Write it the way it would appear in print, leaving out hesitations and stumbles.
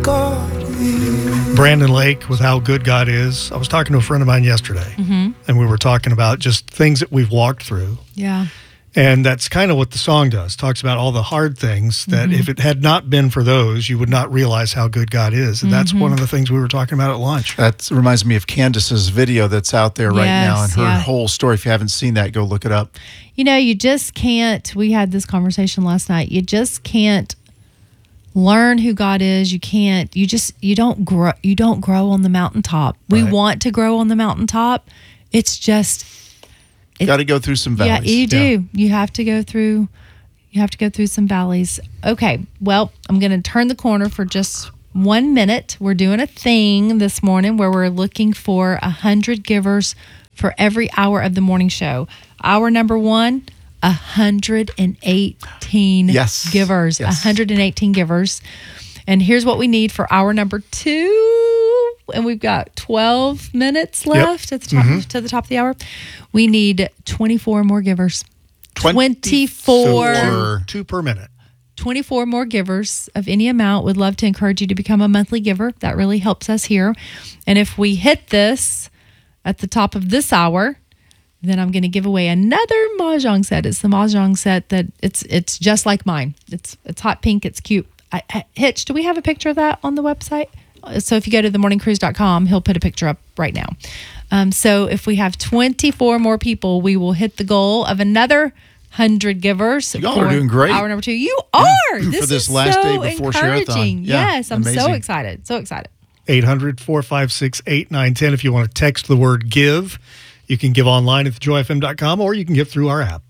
God is. Brandon Lake with How Good God Is. I was talking to a friend of mine yesterday, and we were talking about just things that we've walked through. Yeah. And that's kind of what the song does. Talks about all the hard things that if it had not been for those, you would not realize how good God is. And that's one of the things we were talking about at lunch. That reminds me of Candace's video that's out there right now, and her whole story. If you haven't seen that, go look it up. You know, you just can't, we had this conversation last night, you just can't learn who God is. You don't grow on the mountaintop. We want to grow on the mountaintop. It's just... Got to go through some valleys. Yeah, you do. You have to go through some valleys. Okay, well, I'm going to turn the corner for just 1 minute. We're doing a thing this morning where we're looking for 100 givers for every hour of the morning show. Hour number 1, 118 givers. 118 givers. And here's what we need for hour number 2. And we've got 12 minutes left at the top, to the top of the hour. We need 24 more givers. 24. Two per minute. 24 more givers of any amount. Would love to encourage you to become a monthly giver. That really helps us here. And if we hit this at the top of this hour, then I'm going to give away another Mahjong set. It's the Mahjong set that it's just like mine. It's hot pink. It's cute. Hitch, do we have a picture of that on the website? So if you go to themorningcruise.com, he'll put a picture up right now. So if we have 24 more people, we will hit the goal of another 100 givers. Y'all are doing great. Hour number 2. You are. For this last day before Share-a-thon. Yeah, yes, I'm amazing. so excited. So excited. 800-456-8910. If you want to text the word give, you can give online at thejoyfm.com or you can give through our app.